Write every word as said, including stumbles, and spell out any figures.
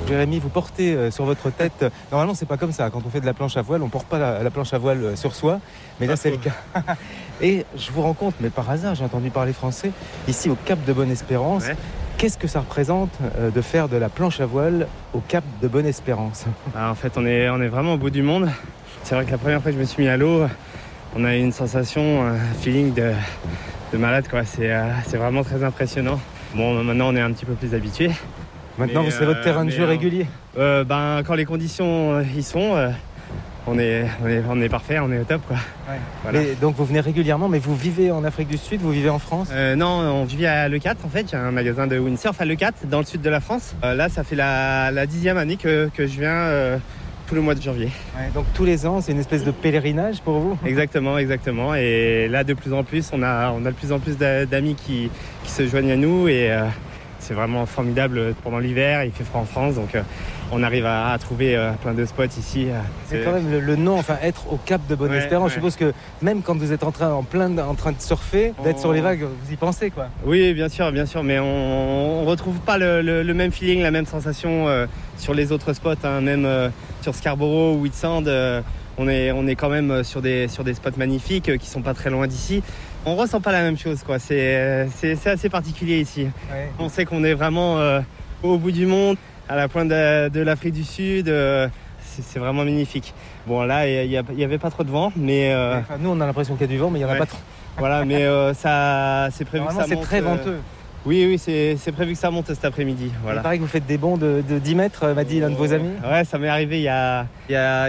Jérémy, vous portez euh, sur votre tête. euh, Normalement, c'est pas comme ça. Quand on fait de la planche à voile, on porte pas la, la planche à voile euh, sur soi. Mais là, Pas c'est le faux. cas. Et je vous rends compte, mais par hasard, j'ai entendu parler français, ici au Cap de Bonne-Espérance. Ouais. Qu'est-ce que ça représente euh, de faire de la planche à voile au Cap de Bonne-Espérance? Ah, en fait, on est, on est vraiment au bout du monde. C'est vrai que la première fois que je me suis mis à l'eau, on a eu une sensation, un feeling de, de malade, quoi. C'est, euh, c'est vraiment très impressionnant. Bon, maintenant, on est un petit peu plus habitué. Maintenant, Mais, c'est votre euh, terrain de mais, jeu euh, régulier. Euh, ben, quand les conditions euh, y sont, euh, on, est, on, est, on est parfait, on est au top, quoi. Voilà. Mais, donc, vous venez régulièrement, mais vous vivez en Afrique du Sud, vous vivez en France? Euh, non, on vit à Le quatre, en fait. Il y a un magasin de windsurf à Le quatre, dans le sud de la France. Euh, là, ça fait la, la dixième année que, que je viens euh, tout le mois de janvier. Ouais, donc, tous les ans, c'est une espèce de pèlerinage pour vous? Exactement, exactement. Et là, de plus en plus, on a, on a de plus en plus d'a- d'amis qui, qui se joignent à nous. Et euh, c'est vraiment formidable pendant l'hiver. Il fait froid en France, donc euh, on arrive à, à trouver euh, plein de spots ici. euh, C'est quand même le, le nom, enfin être au Cap de Bonne-Espérance. Ouais, Je suppose que même quand vous êtes en train, en plein, en train de surfer, d'être Oh. sur les vagues, vous y pensez quoi? Oui, bien sûr, bien sûr, mais on, on retrouve pas le, le- le même feeling, la même sensation euh, sur les autres spots, hein, même euh, sur Scarborough ou Whitsand. euh, on est, on est quand même sur des, sur des spots magnifiques euh, qui sont pas très loin d'ici. On ressent pas la même chose, quoi. C'est, euh, c'est, c'est assez particulier ici. Ouais. On sait qu'on est vraiment euh, au bout du monde, à la pointe de, de l'Afrique du Sud. euh, c'est, c'est vraiment magnifique. Bon, là, il n'y avait pas trop de vent, mais euh, Enfin, nous, on a l'impression qu'il y a du vent, mais il n'y en a ouais. pas trop. voilà, mais euh, ça, c'est prévu que Normalement, ça c'est monte. très euh, venteux. Oui, oui, c'est, c'est prévu que ça monte cet après-midi. Il Voilà. paraît que vous faites des bonds de, de dix mètres, m'a dit l'un de vos amis. Ouais, ça m'est arrivé il y a, il y a,